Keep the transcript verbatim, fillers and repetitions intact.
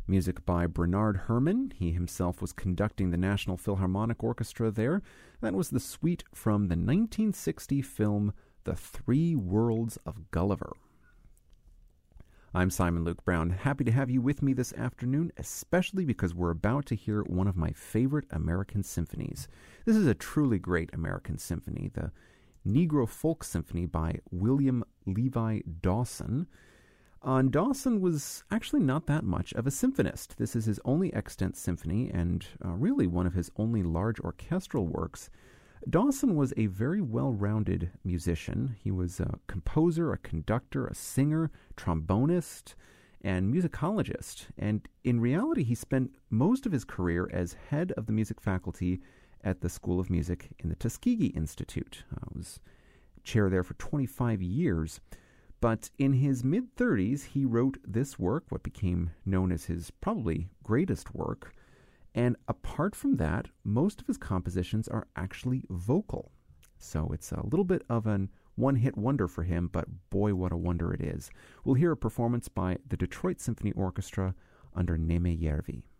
Music by Bernard Herrmann. He himself was conducting the National Philharmonic Orchestra there. That was the suite from the nineteen sixty film The Three Worlds of Gulliver. I'm Simon Luke Brown, happy to have you with me this afternoon, especially because we're about to hear one of my favorite American symphonies. This is a truly great American symphony, the Negro Folk Symphony by William Levi Dawson. Uh, and Dawson was actually not that much of a symphonist. This is his only extant symphony and uh, really one of his only large orchestral works. Dawson was a very well-rounded musician. He was a composer, a conductor, a singer, trombonist, and musicologist. And in reality, he spent most of his career as head of the music faculty at the School of Music in the Tuskegee Institute. I was chair there for twenty-five years. But in his mid-thirties, he wrote this work, what became known as his probably greatest work. And apart from that, most of his compositions are actually vocal. So it's a little bit of an one-hit wonder for him, but boy, what a wonder it is. We'll hear a performance by the Detroit Symphony Orchestra under Némé Järvi.